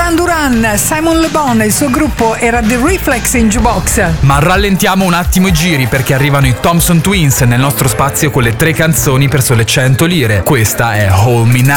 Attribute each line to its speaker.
Speaker 1: Duran Duran, Simon Le Bon e il suo gruppo era The Reflex in Jukebox.
Speaker 2: Ma rallentiamo un attimo i giri perché arrivano i Thompson Twins nel nostro spazio con le 3 canzoni per sole 100 lire. Questa è Hold Me Now.